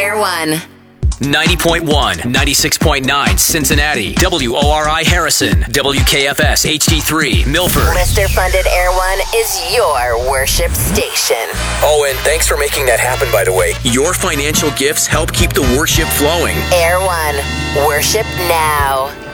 Air One. 90.1, 96.9 Cincinnati, WORI Harrison, WKFS HD3 Milford. Mr. Funded Air One is your worship station. Oh, and thanks for making that happen, by the way. Your financial gifts help keep the worship flowing. Air One. Worship now.